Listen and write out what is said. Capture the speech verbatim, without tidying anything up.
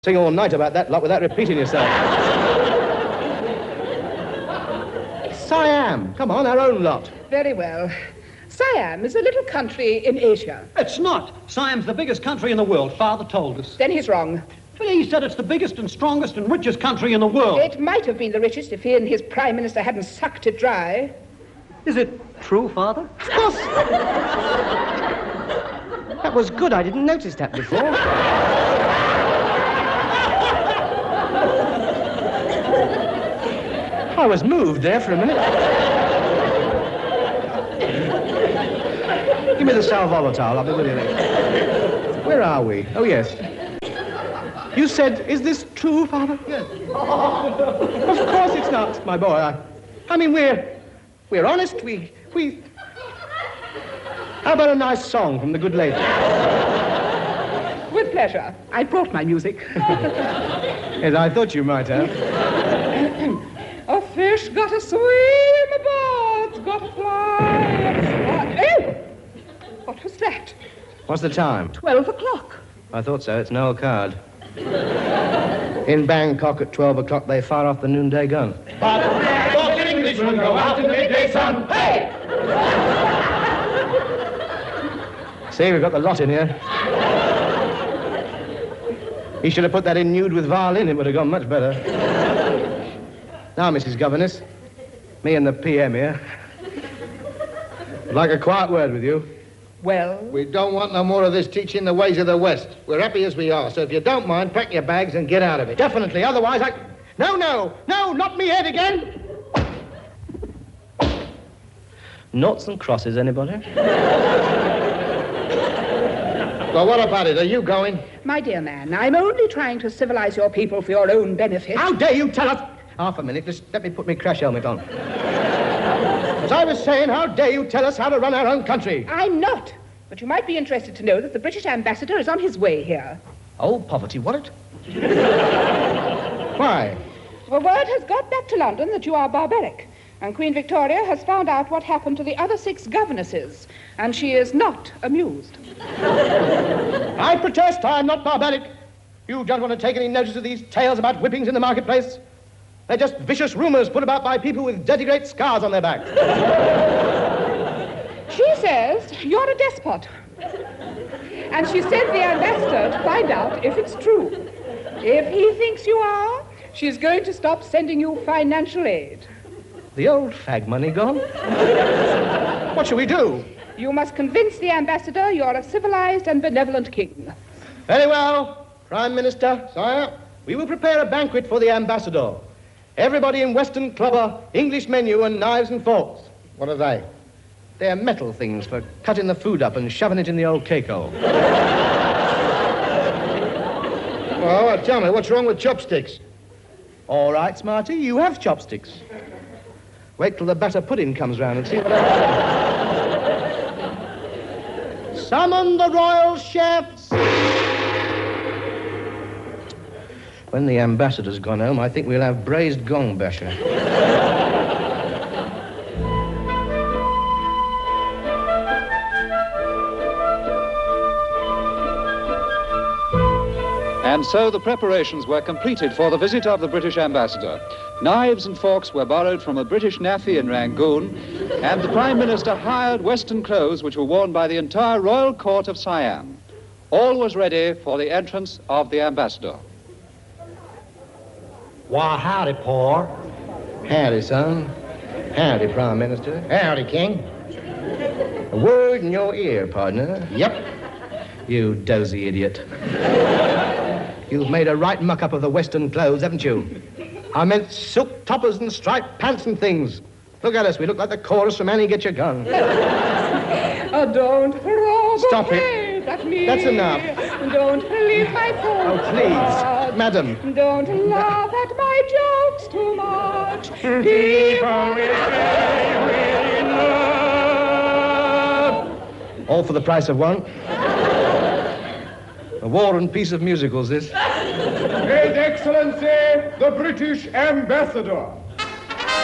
Sing all night about that lot without repeating yourself. Siam. Come on, our own lot. Very well. Siam is a little country in Asia. It's not. Siam's the biggest country in the world. Father told us. Then he's wrong. But he said it's the biggest and strongest and richest country in the world. It might have been the richest if he and his prime minister hadn't sucked it dry. Is it true, Father? Of course. That was good. I didn't notice that before. I was moved there for a minute. Give me the sal volatile. I'll be with you later. Where are we? Oh, yes. You said, is this true, Father? Yes. Of course it's not, my boy. I, I mean, we're... We're honest. We... We... How about a nice song from the good lady? With pleasure. I brought my music. Yes, I thought you might have. A fish got to swim, a bird's got to fly. Uh, oh! What was that? What's the time? Twelve o'clock. I thought so. It's an old card. In Bangkok at twelve o'clock, they fire off the noonday gun. But the Englishmen go out in the midday sun. Hey! See, we've got the lot in here. He should have put that in nude with violin. It would have gone much better. Now, Missus Governess, me and the P M here. I'd like a quiet word with you. Well? We don't want no more of this teaching the ways of the West. We're happy as we are, so if you don't mind, pack your bags and get out of it. Definitely, otherwise I... No, no, no, not me head again. Noughts and crosses, anybody? Well, what about it? Are you going? My dear man, I'm only trying to civilize your people for your own benefit. How dare you tell us... Half a minute, just let me put my crash helmet on. As I was saying, how dare you tell us how to run our own country? I'm not. But you might be interested to know that the British ambassador is on his way here. Old poverty, what? Why? Well, word has got back to London that you are barbaric. And Queen Victoria has found out what happened to the other six governesses. And she is not amused. I protest I'm not barbaric. You don't want to take any notice of these tales about whippings in the marketplace. They're just vicious rumors put about by people with dirty great scars on their backs. She says you're a despot. And she sent the ambassador to find out if it's true. If he thinks you are, she's going to stop sending you financial aid. The old fag money gone? What shall we do? You must convince the ambassador you're a civilized and benevolent king. Very well, Prime Minister, sire. We will prepare a banquet for the ambassador. Everybody in Western Clover, English menu and knives and forks. What are they? They're metal things for cutting the food up and shoving it in the old cake hole. Well, well, tell me, what's wrong with chopsticks? All right, Smarty, you have chopsticks. Wait till the batter pudding comes round and see what happens. Summon the royal chefs! When the ambassador's gone home, I think we'll have braised gong basher. And so the preparations were completed for the visit of the British ambassador. Knives and forks were borrowed from a British naffy in Rangoon, and the Prime Minister hired Western clothes which were worn by the entire royal court of Siam. All was ready for the entrance of the ambassador. Why, howdy, Paul. Howdy, son. Howdy, Prime Minister. Howdy, King. A word in your ear, partner. Yep. You dozy idiot. You've made a right muck-up of the Western clothes, haven't you? I meant silk toppers and striped pants and things. Look at us. We look like the chorus from Annie Get Your Gun. Oh, don't throw Stop it. bouquets at me. That's enough. Don't leave my phone. Oh, please. Madam. Don't laugh at my jokes too much. People will say we're in love. All for the price of one. A war and peace of musicals, this. His Excellency, the British Ambassador.